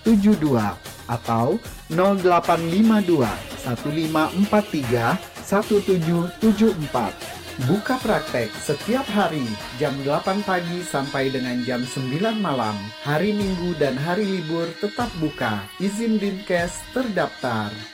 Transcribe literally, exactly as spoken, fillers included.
tujuh dua atau nol delapan lima dua satu lima empat tiga satu tujuh tujuh empat. Buka praktek setiap hari jam delapan pagi sampai dengan jam sembilan malam. Hari Minggu dan hari libur tetap buka. Izin Dinkes terdaftar.